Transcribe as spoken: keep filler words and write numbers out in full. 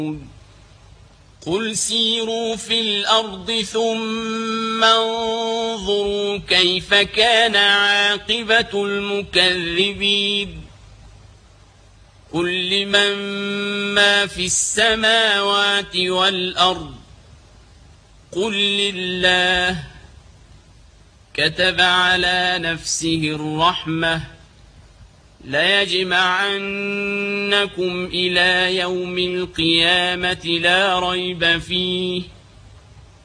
قل سيروا في الأرض ثم انظروا كيف كان عاقبة المكذبين قل لمن ما في السماوات والأرض قل لله كتب على نفسه الرحمة ليجمعنكم إلى يوم القيامة لا ريب فيه